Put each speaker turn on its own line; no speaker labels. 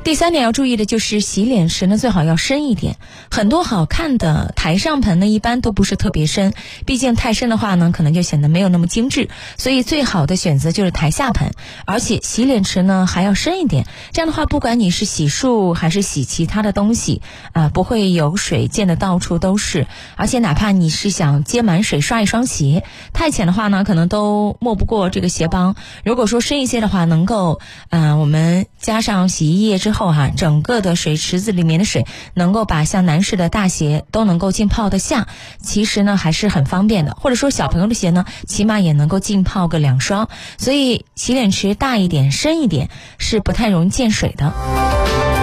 第3点要注意的就是洗脸池呢最好要深一点，很多好看的台上盆呢一般都不是特别深，毕竟太深的话呢可能就显得没有那么精致，所以最好的选择就是台下盆，而且洗脸池呢还要深一点，这样的话不管你是洗漱还是洗其他的东西不会有水溅得到处都是，而且哪怕你是想接满水刷一双鞋，太浅的话呢可能都没不过这个鞋帮，如果说深一些的话能够我们加上洗衣液之后整个的水池子里面的水能够把像男士的大鞋都能够浸泡得下，其实呢还是很方便的，或者说小朋友的鞋呢起码也能够浸泡个2双，所以洗脸池大一点深一点是不太容易溅水的。